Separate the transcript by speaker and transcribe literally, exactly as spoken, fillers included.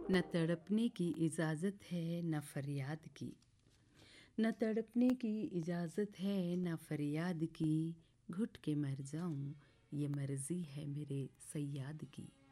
Speaker 1: न तड़पने की इजाज़त है न फरियाद की, न तड़पने की इजाज़त है न फरियाद की, घुट के मर जाऊं ये मर्ज़ी है मेरे सैयाद की।